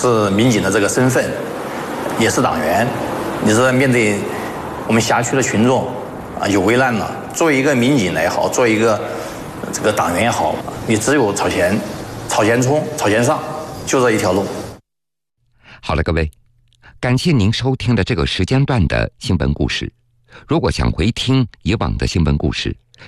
是民警的这个身份，也是党员，你是面对我们辖区的群众啊有危难了，作为一个民警也好，作为一个这个党员也好，你只有朝前冲，朝前上，就这一条路。 好了，各位，感谢您收听的这个时间段的新闻故事。如果想回听以往的新闻故事，